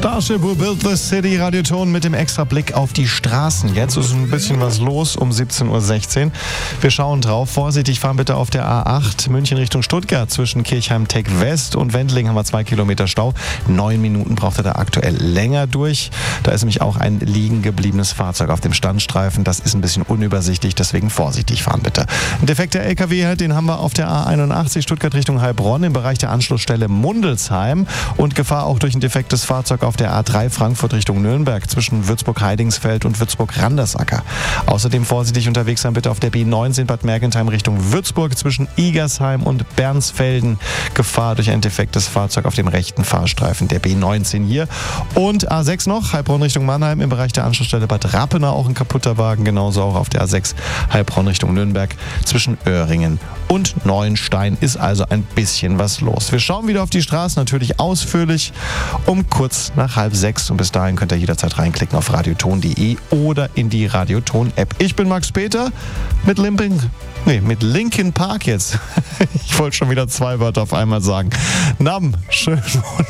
Starship Who Built the City, Radioton mit dem extra Blick auf die Straßen. Jetzt ist ein bisschen was los um 17.16 Uhr. Wir schauen drauf. Vorsichtig fahren bitte auf der A8 München Richtung Stuttgart. Zwischen Kirchheim-Tech West und Wendling haben wir 2 Kilometer Stau. 9 Minuten braucht er da aktuell länger durch. Da ist nämlich auch ein liegen gebliebenes Fahrzeug auf dem Standstreifen. Das ist ein bisschen unübersichtlich, deswegen vorsichtig fahren bitte. Ein defekter LKW, den haben wir auf der A81 Stuttgart Richtung Heilbronn im Bereich der Anschlussstelle Mundelsheim. Und Gefahr auch durch ein defektes Fahrzeug auf der A3 Frankfurt Richtung Nürnberg zwischen Würzburg-Heidingsfeld und Würzburg-Randersacker. Außerdem vorsichtig unterwegs sein bitte auf der B19 Bad Mergentheim Richtung Würzburg zwischen Igersheim und Bernsfelden. Gefahr durch ein defektes Fahrzeug auf dem rechten Fahrstreifen der B19 hier. Und A6 noch, Heilbronn Richtung Mannheim im Bereich der Anschlussstelle Bad Rappenau auch ein kaputter Wagen. Genauso auch auf der A6 Heilbronn Richtung Nürnberg zwischen Öhringen und Neuenstein ist also ein bisschen was los. Wir schauen wieder auf die Straßen, natürlich ausführlich um kurz nach 5:30 und bis dahin könnt ihr jederzeit reinklicken auf radioton.de oder in die Radioton-App. Ich bin Max Peter mit Linkin Park jetzt. Ich wollte schon wieder 2 Wörter auf einmal sagen. Nam, schön.